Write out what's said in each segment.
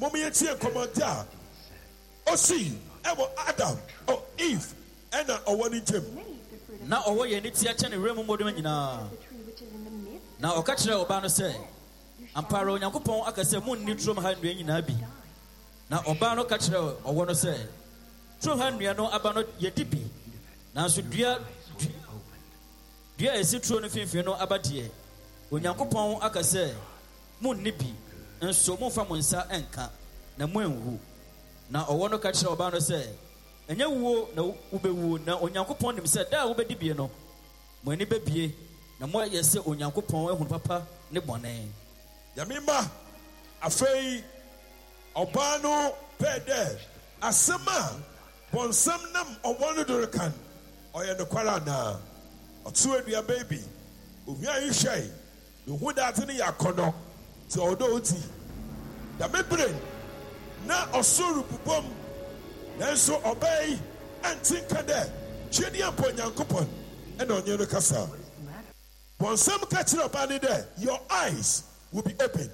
Momiyetie komodia. Osi, ewo Adam, or Eve, and owani Jim. Na owo ye ni tia che ne remu modum nyina. Na okachire oba no se, amparo Onyankopɔn akase munni trom ha nnua nyina bi. Na oba no kachire owo no se, trom ha nnua no aba no ye di bi. Nanso dua esi tro no finfin no aba de. Onyankopɔn akase munni bi. Nso momfa mo nsa enka na mo enwu. Na owo no kachire oba no se, enye wuo na ubewu na Onyankopɔn nim se da wo bedi bie no mo ani bebie na mo yese Onyankopɔn ehunu papa ne bɔne. Yamimba afei oba no pede asema bonsam nam owo no dorokan oye no kwara na otu adua baby ohia yihwei no hu dat ne yakono ti odo oti da mebre na osuru bubom nanso obey antinka de twedi ampo Nyankopɔn ena onye no kasa bonsam ka kire oba ne de your eyes will be open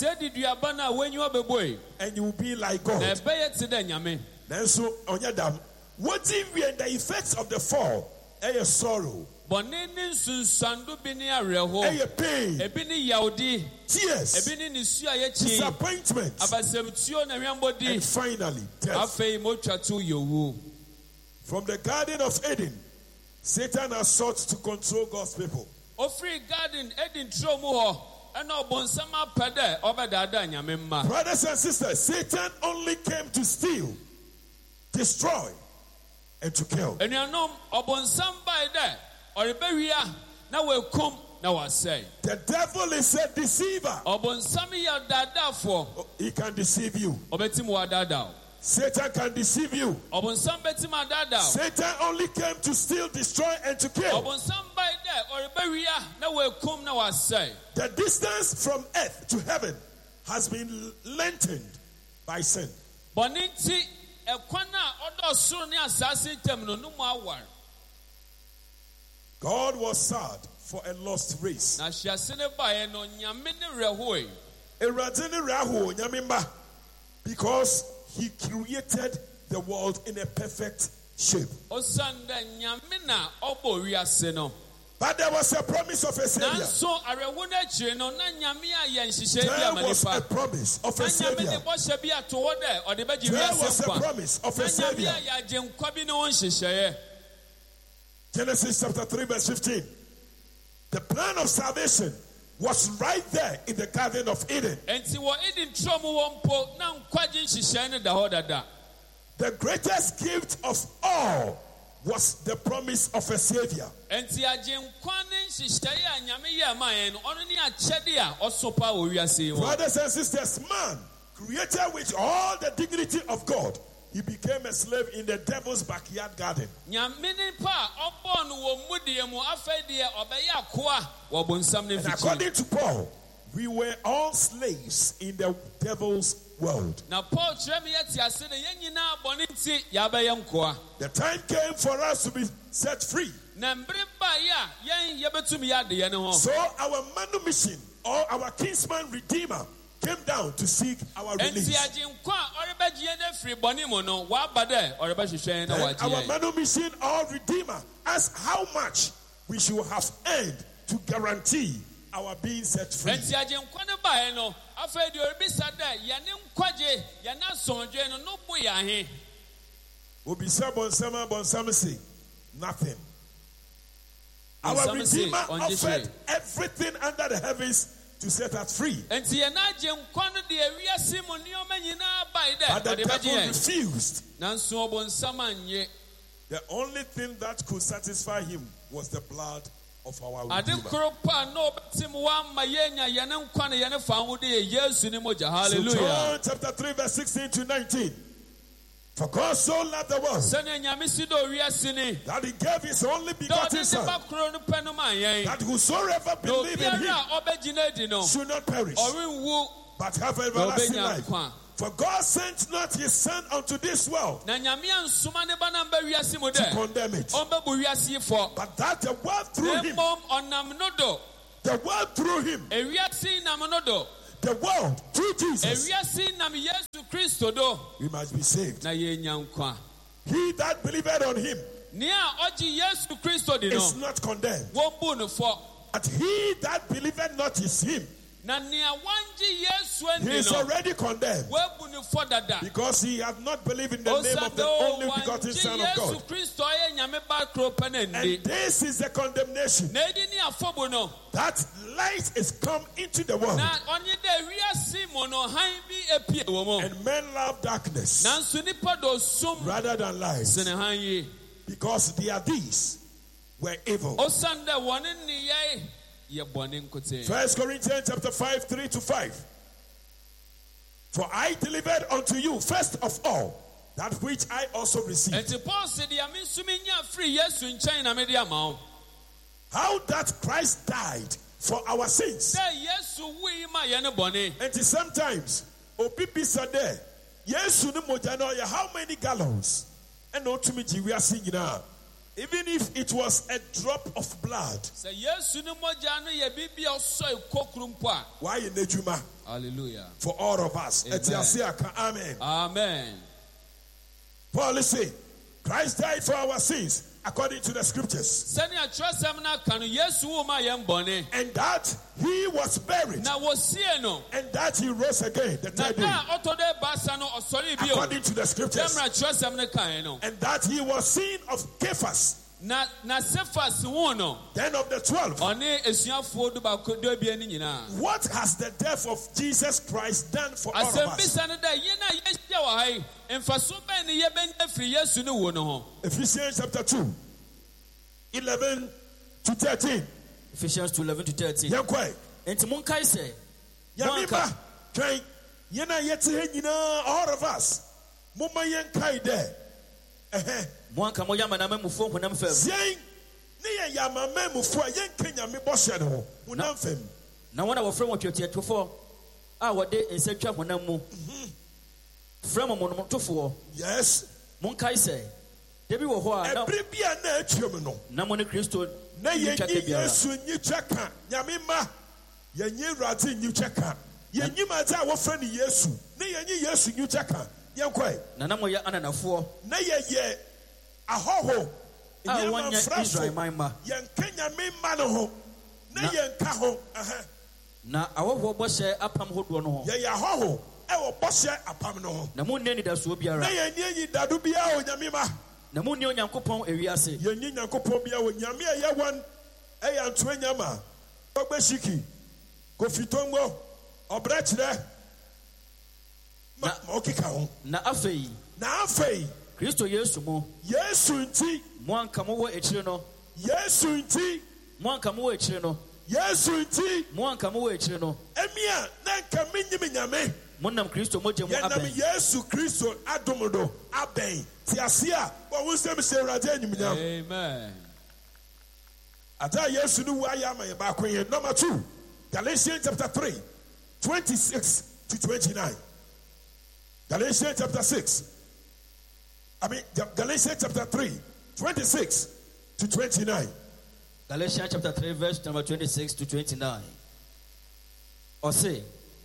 and you will be like God. Nanso onye dam what if we are the effects of the fall a sorrow a pain tears disappointment and finally death. From the Garden of Eden, Satan has sought to control God's people. Brothers and sisters, Satan only came to steal, destroy, and to kill. The devil is a deceiver. He can deceive you. Satan can deceive you. Satan only came to steal, destroy, and to kill. The distance from earth to heaven has been lengthened by sin. God was sad for a lost race. Because he created the world in a perfect shape. But there was a promise of a Savior. There was a promise of a Savior. There was a promise of a Savior. Genesis chapter 3 verse 15. The plan of salvation was right there in the Garden of Eden. The greatest gift of all was the promise of a Savior. Brothers and sisters, man, created with all the dignity of God, he became a slave in the devil's backyard garden. And according to Paul, we were all slaves in the devil's world. The time came for us to be set free. So our manumission or our kinsman redeemer came down to seek our release. And our manumission or redeemer asked how much we should have earned to guarantee our being set free. Nothing. Our Redeemer offered everything under the heavens to set us free. But the devil refused. The only thing that could satisfy him was the blood of our Redeemer. So John chapter 3 verse 16 to 19. For God so loved the world that he gave his only begotten Son, that whosoever believes in him should not perish, but have everlasting life. For God sent not his Son unto this world to condemn it, but that the world through him, the world through Jesus Kristo do. we must be saved. Na yenya nkwa. He that believeth on him Nia oji Yesu Kristo di no. is not condemned. Wombu no for. But he that believeth not is him. Na nia wanji Yesu He is eni no. already condemned. Wombu no for dada. Because he hath not believed in the name of the only begotten Son of God. Yesu Kristo ye nyame ba kro And penendi. this is the condemnation. Na edi ni afobo no. That light is come into the world. Na onye de wiase mo no han bi epie wo mo. And men love darkness Nanso nipa do sum rather than light. sene han yi. Because their deeds were evil. Osande wone ni ye bone nkote. 1 Corinthians chapter 5, 3-5. For I delivered unto you first of all that which I also received. Enti Paul said ya me sumi nya free Yesu nkyɛn na me de ama wo. How that Christ died for our sins. Sɛ Yesu wi ma ye ne bone. And sometimes, obi bisa there, Yesu ni moja no ya how many gallons? And no to me we are singing now. Even if it was a drop of blood. Sɛ Yesu ni mogya no ye bibia osoi kokuru mpo a. Why in Nejuma? Hallelujah. For all of us. Amen. Amen. Paul is saying, Christ died for our sins according to the scriptures. Sɛne atwerɛsɛm no aka no Yesu wo ma yɛn bɔne. And that he was buried. Na wosie no. And that he rose again the Na third day. da ɔtɔ dɛ baasa no ɔsɔre bio. According to the scriptures. Dɛmra atwerɛsɛm no kae no. And that he was seen of Cephas. Na Cephas wo no. Then of the 12. Ɔne esuafoɔ do baako do abien ni nyinaa. What has the death of Jesus Christ done for all of Asɛm us? bisa no dɛ yɛn a yɛahyia wɔ ha yi mfaso bɛn ne yɛbɛnya firi Yesu ne wo no ho. Ephesians chapter 2, 11-13. Ephesians 2:11-13. Yankwe. Enti monkae sɛ Yamima. Train. Yena yete nyina all of us. Muma yenkai there. moanka moyɛ amanamamufo honam fam Zien. Ne yama memufo yen Kenya me boshe no. Honam fam. na wɔn a wɔfrɛ wɔn twetiatwofo a wɔde nsa twa honam mu frɛ mo monomotofoɔ Yes. monkae sɛ da bi wɔ hɔ a Every bia na atuom no. na mo ne Kristo Na nyi twa ka yenyi biara Yesu nyi twaka. Yamima. Yenyi rati nyi twaka. Yenyi maza wo friend Yesu. Ne yenyi Yesu nyi twaka. Yankwe. na moyɛ ananafoɔ Na ye ahoho. a wɔnyɛ Israel man ma Yen Kenya me man ho. Na yen ka ho. na awɔhoɔ bɔhyɛ apam hodoɔ no ho Ye ahoho. E wo boshe apam no ho. na monni anidasoɔ Na biara yen nyi dadu bia o nyamima. na monni Onyankopɔn awiase Yen nyi Nyankopɔn bia o nyame e ye wan. E ya nto nyama. Ogbeshiki. Kofitongo. Obrechre. Ma okika ho. na afei Na afei Kristo Yesu mu Yesu nti. moanka mowɔ akyiri no Yesu nti. moanka mowɔ akyiri no Yesu nti. moanka mowɔ akyiri no Emia na nka menyim nyame. monam Kristo mogya mu Yenam abɛn Yesu Kristo adomodo aben. Ti ase a wo nsem se Awurade anyimnyam. Amen. Ata Yesu no wa ya man ba kwen. Number 2. Galatians chapter 3, 26-29. Galatians chapter 6. Galatians chapter 3, 26-29. Galatians chapter 3 verse number 26-29 ɔse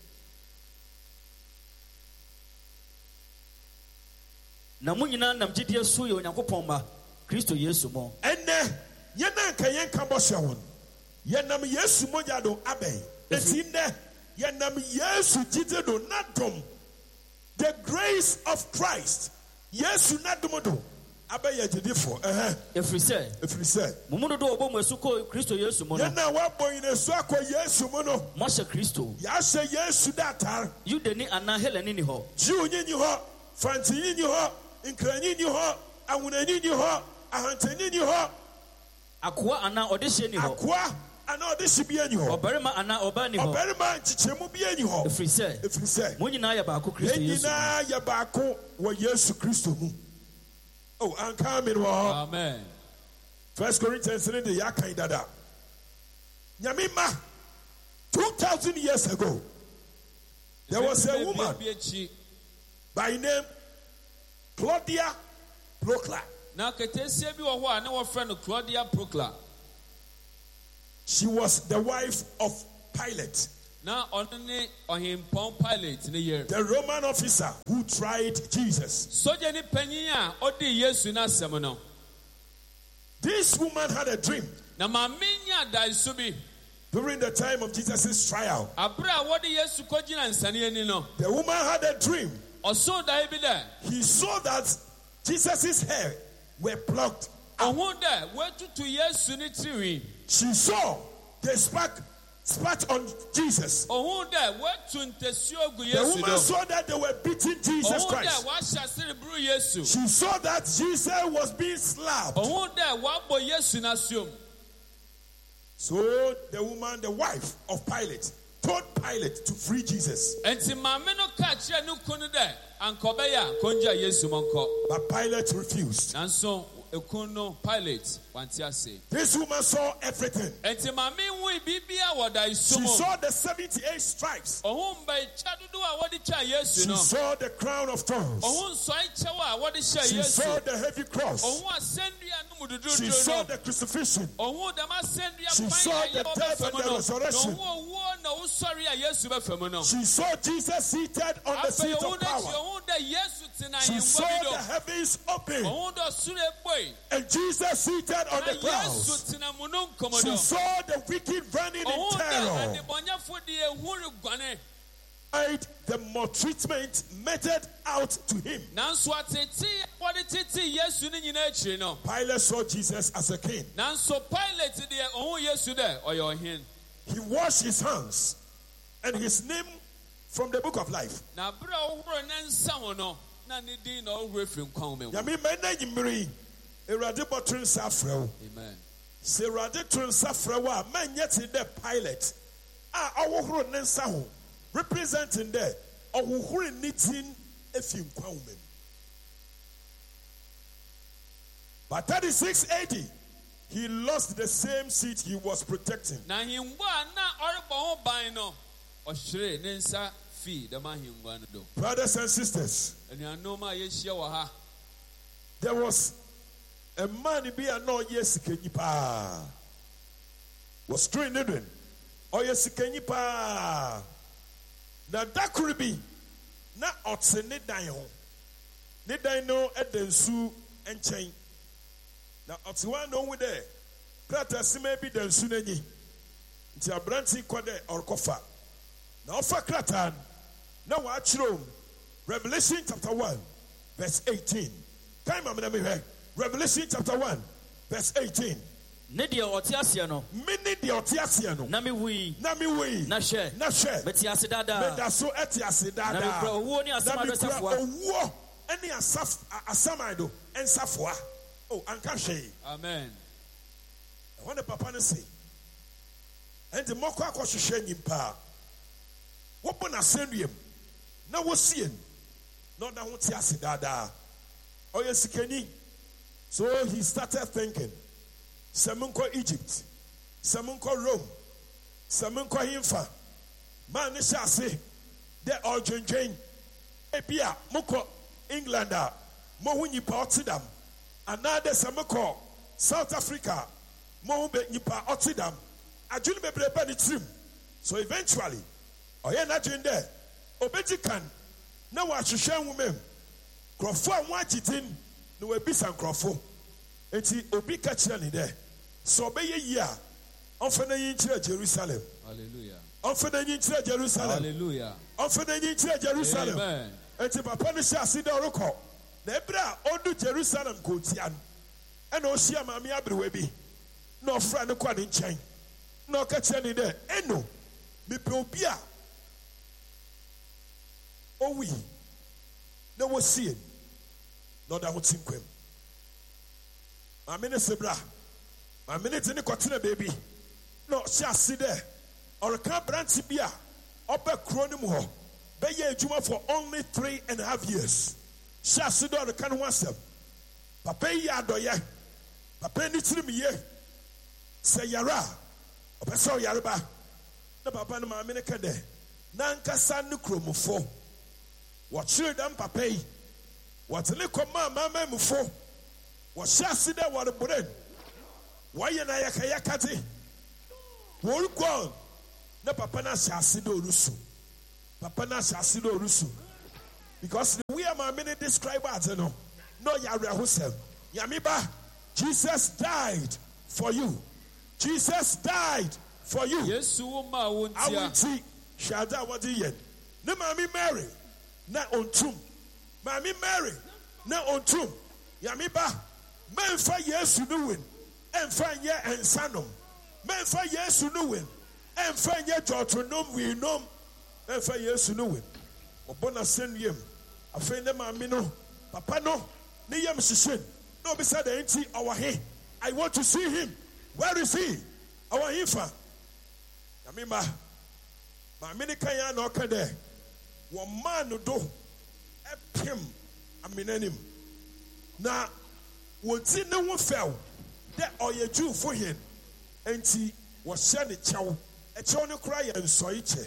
na mo nyinaa nam gyidie so yɛ Onyankopɔn ma Kristo Yesu mu Ene yena nka yen ka boshe won. Yenam Yesu moja do aben. Eti ne yenam Yesu jide do nadom. The grace of Christ. Yesu nadom do. Abe yedifo. ɛfiri sɛ If you say mo mu dodo ɔbɔ mo asu kɔ Kristo Yesu mu no yena wa boy ne so akọ Yesu mu no. moahyɛ Kristo Ya hye Yesu datar. Yudani anaa Helani ni hɔ Jiu nyi ho, Fanti nyi ho, Nkranyi nyi ho, Awunani nyi ho, Ahantani nyi ho, akoa anaa ɔdehyeɛ ni hɔ Akwa ana ode hye nyi ho. ɔbarima anaa ɔbaa ni hɔ Oberima chichemu bia nyi ho. ɛfiri sɛ mo nyinaa yɛ baako Kristo Yesu mu Nyina ya baako wɔ Yesu Kristo mu. Oh, anka me no. Amen. 1 Corinthians 3 de yakan dada. Nyame ma 2000 years ago there was a woman by name Claudia Procla. Na ketesia bi wɔ hɔ a na wɔfrɛ no Claudia Procla. She was the wife of Pilate. na ɔne ɔhempɔn Pilate ne yere. The Roman officer who tried Jesus. Sogya ni panyin a ɔdi Yesu n'asɛm no. This woman had a dream Na maame nya daiso bi. during the time of Jesus' trial. Abere a wɔde Yesu kɔgyina nsane ani no. The woman had a dream. Ɔsoo dae bi dɛ. He saw that Jesus' hair were plucked. Ɔho dɛ wɔatutu Yesu ne tirinwi. She saw they spat on Jesus. Ɔho dɛ wɔatu ntasuo gu The Yesu woman do. saw that they were beating Jesus Ɔho dɛ Christ. wɔahyɛ sereburu Yesu. She saw that Jesus was being slapped. Ɔho dɛ wɔabɔ Yesu n'asuom. So the woman, the wife of Pilate, told Pilate to free Jesus. Enti maame no ka kyerɛ ne kunu dɛ ankɔbɛyɛ a kɔngya Yesu mɔnkɔ. But Pilate refused. Nanso ekunu no Pilate wante ase. This woman saw everything. Enti maame hui bibia wɔ daiso She mu. saw the 78 stripes. Ɔho mbɛkyɛ dodo a wɔde kyɛ Yesu She no. saw the crown of thorns. Ɔho nsɔe kyɛw a wɔde hyɛ She saw Yesu. the heavy cross. Ɔho asɛnnua no mu She duduruduro saw no. the crucifixion. Ɔho dɛm asɛnnua She kwan saw a the ɛyɛ death wɔbɛfa and mu the no. Na resurrection. ɔho owuo na wosɔre a Yesu bɛfa mu no. She saw Jesus seated on the Afei seat ɔho of n'akyi power. ɔho dɛ Yesu tena She saw ahengua bi the do. heavens open Ɔho dɛ ɔsoro ebue. and Jesus seated on Na the clouds. Yesu tena mununkum She do. saw the wicked running in Ɔho dɛ terror. adebɔnyɛfo de ehu reguane. The maltreatment meted out to him. Nanso atete wɔde tete Yesu ne nyinaa akyiri no. Pilate saw Jesus as a king. Nanso Pilate deɛ ɔho Yesu dɛ ɔyɛ ɔhen. He washed his hands and his name from the book of life. Na abere a ɔhoro ne nsa ho no na ne din na ɔhoro firi nkwa mu. Yami mena yimiri Erade botun nsa frɛ wo. Amen. Sɛ Erade to nsa frɛ wo a manyɛ te dɛ Pilate a ɔwohoro ne nsa ho representing dɛ ɔhohoro ne tin efi nkwa wo mu. By 36 AD, he lost the same seat he was protecting. Na ahengua a na ɔrebɔ ho ban no ɔhwere ne nsa fii dɛm ahengua no do. Brothers and sisters, Anuanom a yɛahyia wɔ ha. there was a man bi a na ɔyɛ sikanyi paa. Was doing it. Ɔyɛ sikanyi paa. Na dakoro bi na ɔte ne dan ho. Ne dan no ɛda nsu nkyɛn. Na ɔte hɔ a na ɔhu dɛ krataa sima bi da nsu n'anyi. Nti aberante kɔ dɛ ɔrekɔfa. Na ɔfa krataa no na wɔakyerɛ mu Revelation chapter 1 verse 18. Kan ma me na mehwɛ. Revelation chapter 1 verse 18. Ne deɛ ɔte aseɛ no, Mene deɛ ɔte aseɛ no na mewui, na mewui na hwɛ, na hwɛ mete ase daadaa, meda so ɛte ase na mekura daadaa owuo ne na asɛm mekura adɔsafoa. owuo ne asaman do nsafoa. Oh, anka hwee. Amen. Ɛhɔ ne papa no se ɛnti mmɔkɔ akɔhwehwɛ nyimpa a wɔbɔ n'asɛnnuam na wɔsie no na ɔda ho te ase daadaa. Ɔyɛ sikani. So he started thinking, sɛ menkɔ Egypt, sɛ menkɔ Rome, sɛ menkɔ hemfa, maa ne hyɛ ase dɛ ɔdwendwen. Ebi a mokɔ England a mohu nnipa ɔte dam, anaadɛ sɛ mekɔ South Africa mohu nnipa ɔte dam. Adwene bebree ba ne tirim. So eventually ɔyɛ n'adwene dɛ obɛgye kan na wahwehwɛ nwoma mu nkurɔfoɔ a wɔn agye din na wɔabisa nkurɔfo. Enti obi ka kyerɛ ne dɛ sɛ ɔbɛyɛ yie a ɔmfa n'ani nkyerɛ Jerusalem. Hallelujah. Ɔmfa n'ani nkyerɛ Jerusalem. Hallelujah. Ɔmfa n'ani nkyerɛ Jerusalem. Amen. Enti papa no hyɛ ase dɛ ɔrekɔ. Na ebere a ɔdu Jerusalem kɔɔtia no ɛna ɔhyia maame aberewa bi na ɔfra no kɔ ne nkyɛn na ɔka kyerɛ ne dɛ ɛno mepɛ obi a ɔwui na wɔsie na ɔda ho te nkwam. Maame ne se bra. Maame ne te ne kɔtena baabi na ɔhyɛ ase dɛ ɔreka aberante bi a ɔbɛ kuro no mu hɔ bɛyɛ adwuma for only 3.5 years. Hyɛ ase dɛ ɔreka ne ho asɛm. Papa yi yɛ adɔyɛ. Papa ne tirim yie. Sɛ yare a ɔpɛ sɛ ɔyare ba. Na papa ne maame ne ka dɛ n'ankasa ne kuromufo wɔkyerɛ dɛm papa yi wɔte ne kɔma amamamufo wɔhyɛ ase dɛ wɔrebore no wɔyɛ no ayakayakate wɔregɔn na papa na hyase do rusu. Papa na hyase do rusu. Because we are my many describe as no yare hosem. Yamiba, Jesus died for you. Jesus died for you. Yesu ma I will see Shada wadi yen. Ne mami Mary na ontum. Mami Mary na ontum. Yamiba, menfa Yesu no win. Enfa ye ensanom. Menfa Yesu no win. Enfa ye jotonom we nom. Menfa Yesu no win. Obona sen yem. Afei ne mami no papa no ne yem shishin. No be said enti our he. I want to see him. Where is he? Our infa. Yamima. Mami ne kanya no ka de. Wo man no do epim aminenim. Na woti ne wo fel de oye Jew for him. Enti wo hye ne chew. E chew ne kura ye nsoi che.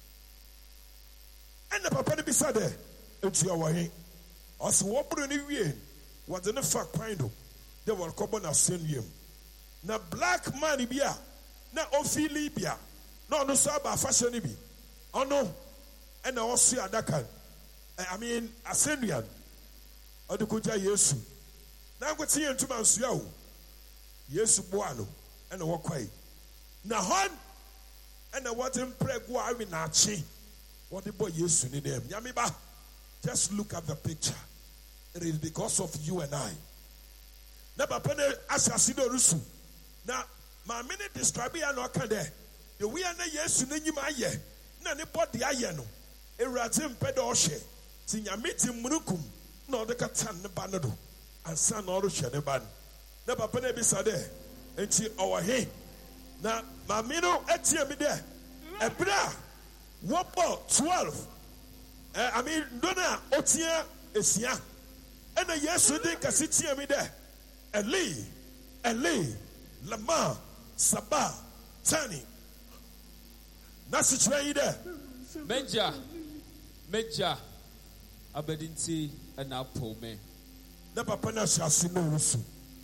And the papa ne bi said enti our he. Os wo bro ne wie. What the fuck kind of they were common as send him. Na black man bia na ofi Libya no saba fashion bi ono and na osu adaka I mean asenduan odukuja Yesu na ngoti entuma nsua o Yesu boano and wo kwai na hon and na what imprego awi na achi what the boy Yesu ni dem yamiba just look at the picture. It is because of you and I. Na papa ne asasi do rusu. Na ma me ne describe ya no aka de. The we na Yesu na nyima aye. Na ne body aye no. Ewurade mpe de ohye. Ti nyame ti munukum na ode ka tan ne ba no do. Ansa na oro hye ne ba. Na papa ne bi sa de. Enti owo he. Na ma me no atie mi de. Ebra wo 12. I mean dona otia esia. And the Yesu did kasiti me there. Eli, Lama, Sabah, Tani. That's it there. Meja, Abedinti, and Apple me. The papa na shall see no rusu.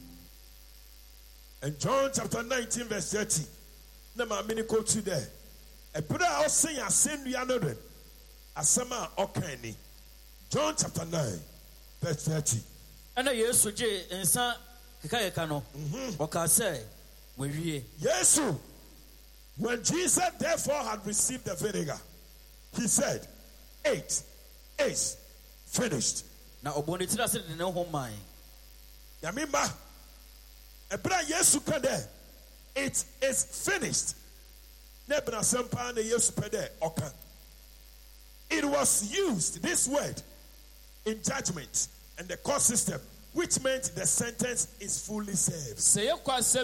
And John chapter 19, verse 30. Nama mini quote to there. A put out saying, I send you another. Asama okani. John chapter 9. Verse 30. And Yesu je ensa kekayeka no. Oka say, we Yesu, when Jesus therefore had received the vinegar, he said, "It is finished." Na oboni tira se de ne ho man. Yamimba. Ebra Yesu ka de, it is finished. Nebra sempa na Yesu pede oka. It was used, this word, in judgment and the court system, which meant the sentence is fully served. It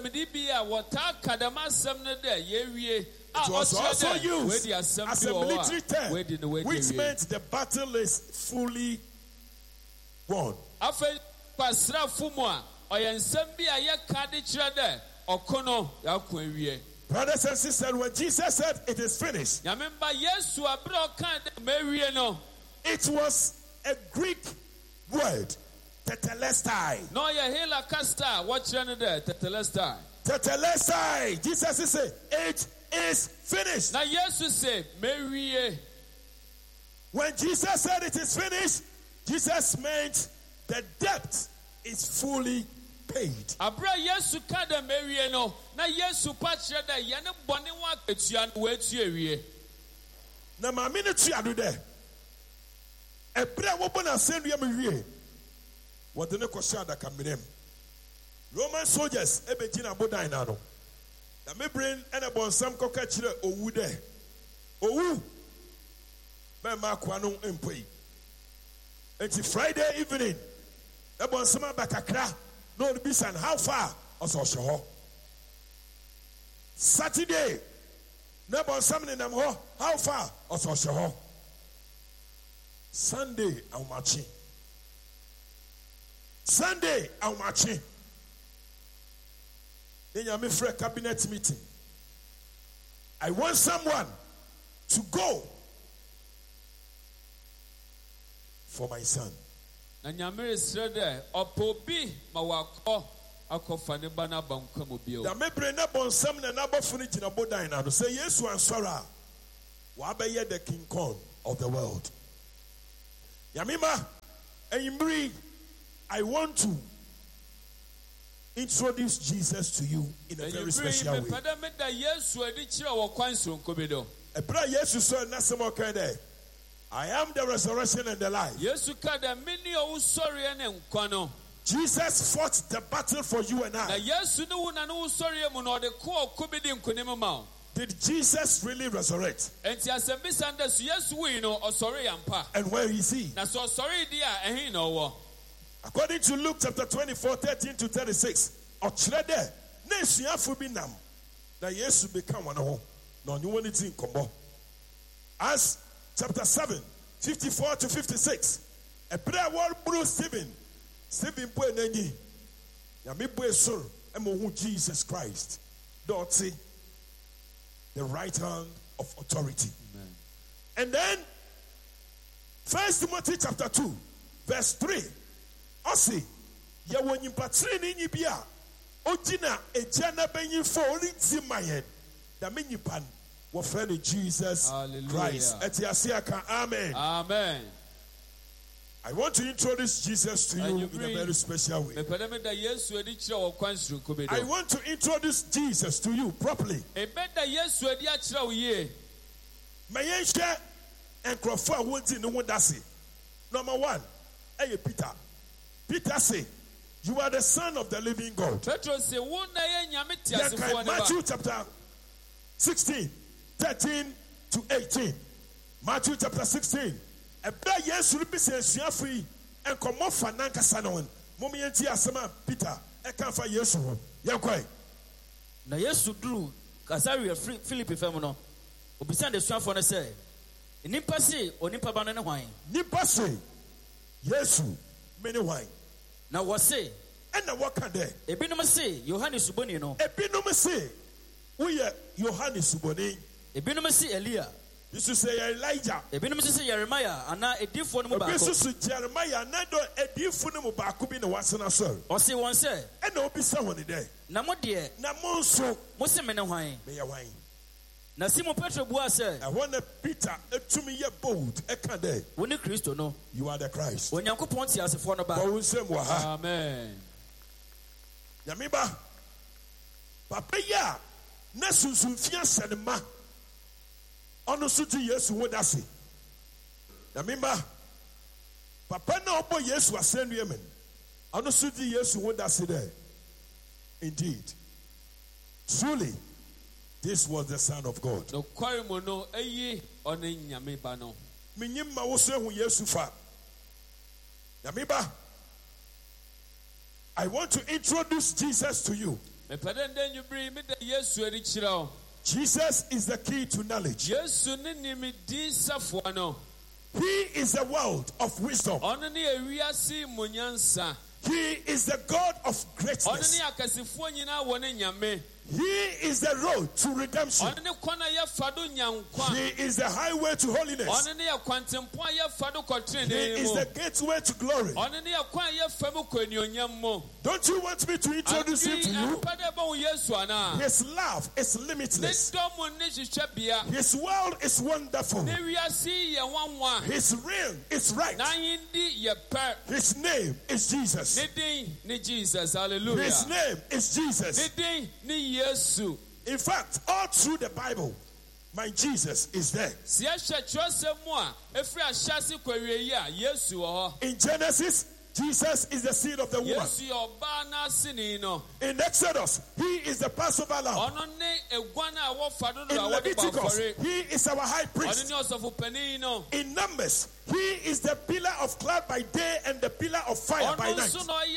was also used as a military term, which meant the battle is fully won. Brothers and sisters, when Jesus said it is finished, it was a Greek word, tetelestai. No, hela kasta. What's your name there? Tetelestai. Tetelestai. Jesus said, "It is finished." Now, Jesus said, "Mary." When Jesus said it is finished, Jesus meant the debt is fully paid. Abra Yesu kada Mary no. Na Yesu pachre da ye ne bone wa ketua no wetu ewie. Na ma me ne tua do de. Ebra wo bona sendua me wie. Wo de ne kwhye adaka mirem. Roman soldiers ebegina bodan na no. Na me brain ene bonsam koka kire owu de. Owu. Me ma kwa no empoi. Enti Friday evening. E bonsam abakakra. No bisan how far? Also ho. Saturday. Ne bonsam ne nam ho. How far? Also ho. Sunday, I'll march. Sunday, I'll march. Then you have a cabinet meeting. I want someone to go for my son. And Yamir said there, Opobi, Mawako, Akofane Bana Bankamobil. The Mebrena Bonsam and Abba Funitin Abodina say yes, one Sora. Wabeye the King Kong of the world. Yamima, Eimri, I want to introduce Jesus to you in a very special way. Ebra Yesu so na samo kan dey. I am the resurrection and the life. Jesus fought the battle for you and I. Did Jesus really resurrect? And where is he? According to Luke chapter 24, 13 to 36, as chapter 7, 54 to 56, a prayer word Bruce Stephen Pueneni, Yamibu Sur, Jesus Christ, Dotsi, the right hand of authority. Amen. And then, 1 Timothy chapter 2, verse 3, Osi, Yawoni Patrini Nibia, Ojina, Ejana Benyin Fori Zimayen, the Minipan, Wafeni Jesus Christ. Etiasiaka, Amen. Amen. I want to introduce Jesus to you in a very special way. I want to introduce Jesus to you properly. Mayenshare and Crawford won't in the one that's it. Number one, hey Peter. Peter say, you are the Son of the living God. Matthew chapter 16, 13 to 18. Matthew chapter 16. Ebra Yesu bi se suafui enkomo fa nankasa no mom yenti asema Peter e kan fa Yesu ho yankoi na Yesu duru Caesarea Philippi fam no obisa de suafo no se nipa se onipa ba no ne hwan nipa se Yesu me ne hwan na wo se and na what can there ebinom se Yohane Suboni no ebinom se we Yohane Suboni ebinom se Elia. This is Elijah. Ebinom say Jeremiah ana edifo no mu baako. This is Jeremiah na do edifo no mu baako bi na wasena so. O say won say e na obi sa won dey. Na mo de na mo nso mo se me ne hwan. Me ya hwan. Na Simon Petro bua say I want Peter etumi ye bold e kan dey. Wo ni Kristo no. You are the Christ. Onyankopon ti asefo no ba. Ba won sem wa ha. Amen. Yamiba. Papa ya na sunsun fia senema. Ono suti Yesu wo dase. Na mimba papa na obo Yesu asenu yemen. Ono suti Yesu wo dase there. Indeed. Truly this was the Son of God. No kwarimo no eyi ono nyame ba no. Minyim ma wo so hu Yesu fa. Na mimba I want to introduce Jesus to you. Jesus is the key to knowledge. He is the world of wisdom. He is the God of greatness. He is the road to redemption. He is the highway to holiness. He is the gateway to glory. Don't you want me to introduce him to you? His love is limitless. His world is wonderful. His reign is right. His name is Jesus. Hallelujah. His name is Jesus. In fact, all through the Bible, my Jesus is there. In Genesis, Jesus is the seed of the woman. In Exodus, he is the Passover lamb. In Leviticus, he is our high priest. In Numbers, he is the pillar of cloud by day and the pillar of fire by night.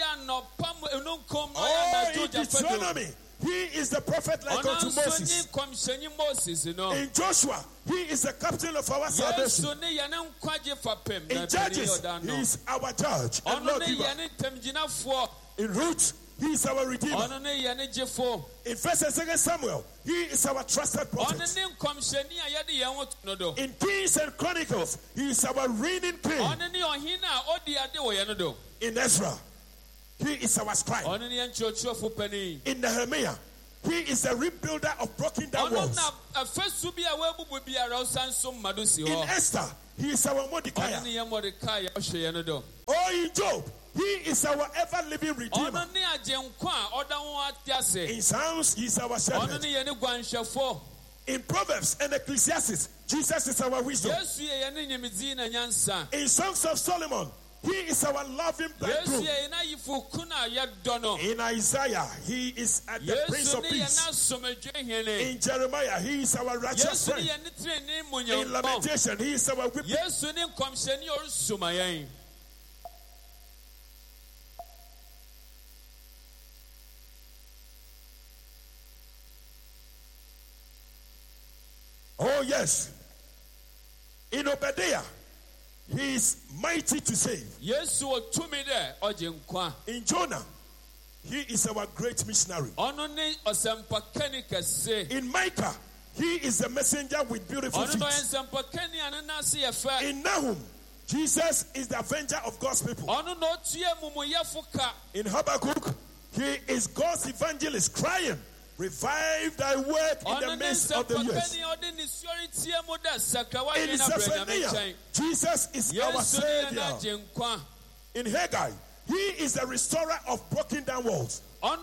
Oh, in Deuteronomy, he is the prophet like unto Moses. In Joshua, he is the captain of our salvation. In Judges, he is our judge and lawgiver. In Ruth, he is our redeemer. In 1 and 2 Samuel, he is our trusted prophet. In Kings and Chronicles, he is our reigning king. In Ezra, he is our scribe. In Nehemiah, He is a rebuilder of broken down walls. In Esther, he is our Mordecai. Oh, in Job, he is our ever-living Redeemer. In Psalms, he is our shepherd. In Proverbs and Ecclesiastes, Jesus is our wisdom. In Songs of Solomon, he is our loving bridegroom. In Isaiah, he is the Prince of Peace. In Jeremiah, he is our righteous friend. In Lamentation, he is our whip. Oh yes. In Obadiah, he is mighty to save. In Jonah, he is our great missionary. In Micah, he is a messenger with beautiful feet. In Nahum, Jesus is the avenger of God's people. In Habakkuk, he is God's evangelist crying, revive thy work in the midst of the years. In Zephaniah, Jesus is our Savior. In Haggai, he is the restorer of broken down walls.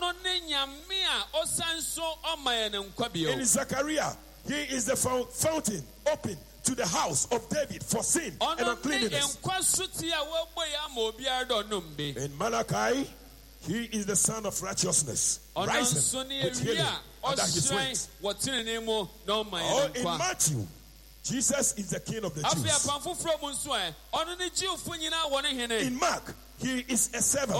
In Zechariah, he is the fountain open to the house of David for sin and uncleanness. In Malachi, he is the son of righteousness, rising with healing under his wings. Oh, in Matthew, Jesus is the King of the Jews. In Mark, he is a servant.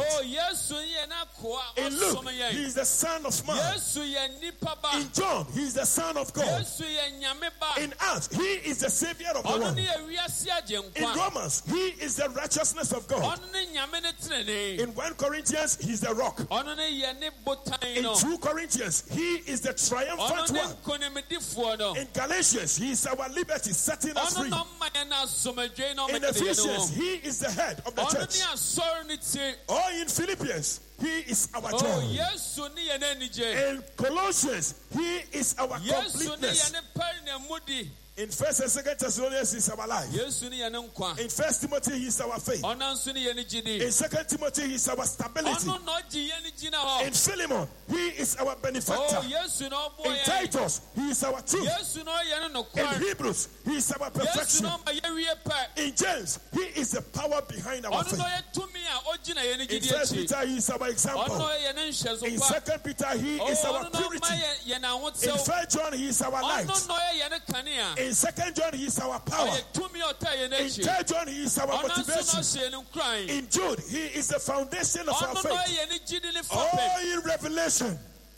In Luke, he is the son of man. In John, he is the son of God. In Acts, he is the savior of the world. In Romans, he is the righteousness of God. In 1 Corinthians, he is the rock. In 2 Corinthians, he is the triumphant one. In Galatians, he is our liberty, setting us free. In Ephesians, he is the head of the church. Oh, in Philippians, he is our joy. In Colossians, he is our completeness. In 1st and 2nd Thessalonians, he is our life. In 1 Timothy, he is our faith. In 2 Timothy, he is our stability. In Philemon, he is our benefactor. In Titus, he is our truth. In Hebrews, he is our perfection. In James, he is the power behind our faith. In 1 Peter, he is our example. In 2 Peter, he is our purity. In 1 John, he is our light. In 2 John, he is our power. In 3 John, he is our motivation. In Jude, he is the foundation of our faith. Oh, in Revelation.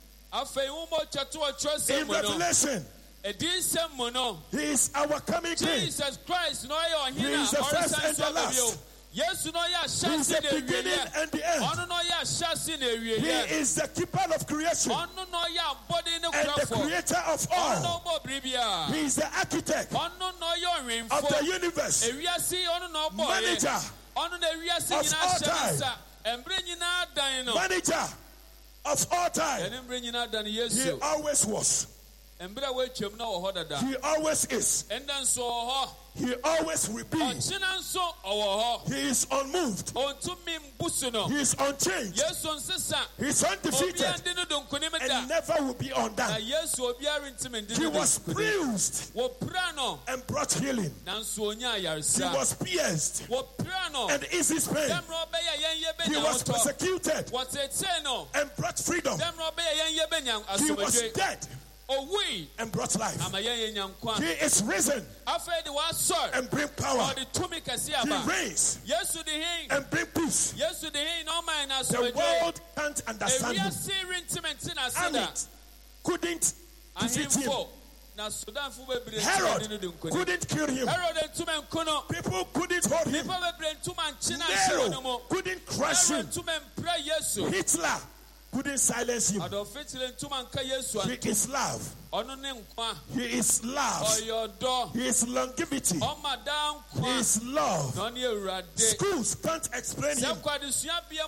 In Revelation, he is our coming King. Jesus Christ, he is the first and the last. He is the beginning and the end. He is the keeper of creation and the creator of all. He is the architect of the universe, manager of all time, manager of all time. He always was. He always is. He always will be. He is unmoved. He is unchanged. He is undefeated and never will be undone. He was bruised and brought healing. He was pierced and eased his pain. He was persecuted and brought freedom. He was dead and brought life. He is risen and bring power. He reigns and bring peace. The world can't understand him. Amit couldn't defeat him. Herod couldn't kill him. People couldn't hold him. Nero couldn't crush him. Hitler couldn't silence him. He is love. He is love. He is longevity. He is love. Schools can't explain him.